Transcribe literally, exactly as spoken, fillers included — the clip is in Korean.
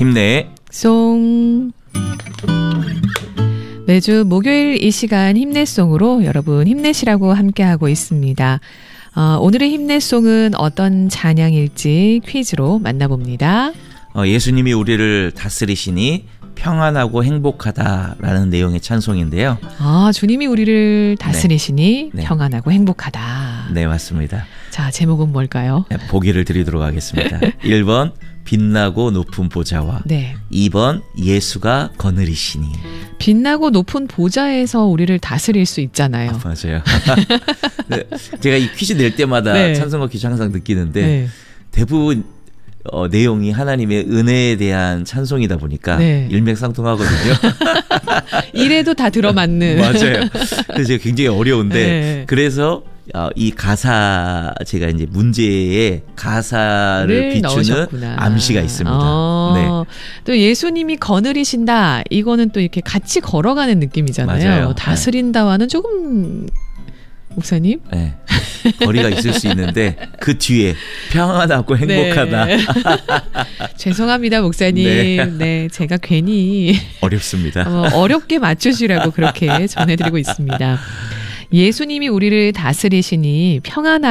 힘내 송. 매주 목요일 이 시간 힘내송으로 여러분 힘내시라고 함께하고 있습니다. 어, 오늘의 힘내송은 어떤 찬양일지 퀴즈로 만나봅니다. 어, 예수님이 우리를 다스리시니 평안하고 행복하다라는 내용의 찬송인데요. 아, 주님이 우리를 다스리시니 네. 평안하고 행복하다. 네, 맞습니다. 자, 제목은 뭘까요? 네, 보기를 드리도록 하겠습니다. 일 번 빛나고 높은 보좌와 네. 이 번 예수가 거느리시니. 빛나고 높은 보좌에서 우리를 다스릴 수 있잖아요. 아, 맞아요. 네, 제가 이 퀴즈 낼 때마다 네. 찬송가 퀴즈 항상 느끼는데 네. 대부분 어, 내용이 하나님의 은혜에 대한 찬송이다 보니까 네. 일맥상통하거든요. 이래도 다 들어맞는. 맞아요. 그래서 제가 굉장히 어려운데 네. 그래서 어, 이 가사 제가 이제 문제에 가사를 비추는 넣으셨구나. 암시가 있습니다. 어, 네. 또 예수님이 거느리신다. 이거는 또 이렇게 같이 걸어가는 느낌이잖아요. 맞아요. 다스린다와는 조금 목사님? 네. 거리가 있을 수 있는데 그 뒤에 평안하고 행복하다. 네. 죄송합니다, 목사님. 네. 네, 제가 괜히 어렵습니다. 어, 어렵게 맞추시라고 그렇게 전해드리고 있습니다. 예수님이 우리를 다스리시니 평안하고